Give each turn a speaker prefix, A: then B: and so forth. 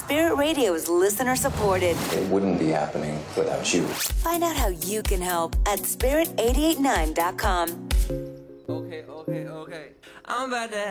A: Spirit Radio is listener supported.
B: It wouldn't be happening without you.
A: Find out how you can help at spirit889.com.
C: Okay. I'm about to